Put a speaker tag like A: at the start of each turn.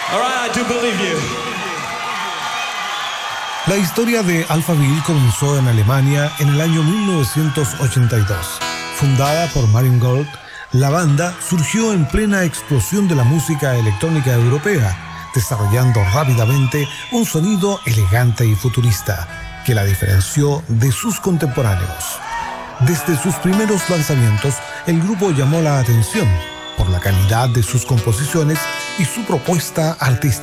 A: All right, I do believe you.
B: La historia de Alphaville comenzó en Alemania en el año 1982. Fundada por Martin Gold, la banda surgió en plena explosión de la música electrónica europea, desarrollando rápidamente un sonido elegante y futurista que la diferenció de sus contemporáneos. Desde sus primeros lanzamientos, el grupo llamó la atención por la calidad de sus composiciones y su propuesta artística.